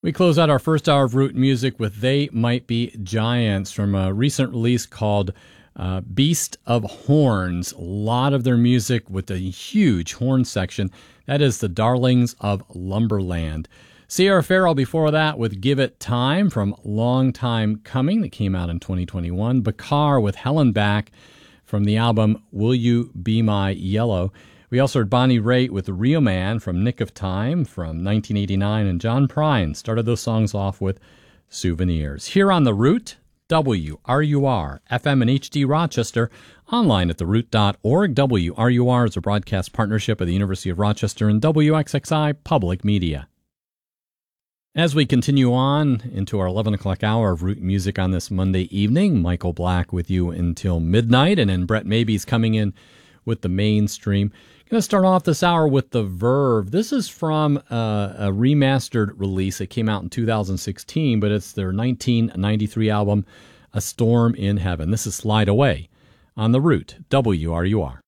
We close out our first hour of Root Music with They Might Be Giants from a recent release called Beast of Horns. A lot of their music with a huge horn section. That is the Darlings of Lumberland. Sierra Farrell before that with Give It Time from Long Time Coming that came out in 2021. Bakar with Helen Back from the album Will You Be My Yellow. We also heard Bonnie Raitt with Real Man from Nick of Time from 1989, and John Prine started those songs off with Souvenirs. Here on The Root, WRUR, FM and HD Rochester, online at theroot.org. WRUR is a broadcast partnership of the University of Rochester and WXXI Public Media. As we continue on into our 11 o'clock hour of Root Music on this Monday evening, Michael Black with you until midnight, and then Brett Maybe's coming in with the mainstream. Going to start off this hour with The Verve. This is from a remastered release. It came out in 2016, but it's their 1993 album, A Storm in Heaven. This is Slide Away on The Root, WRUR.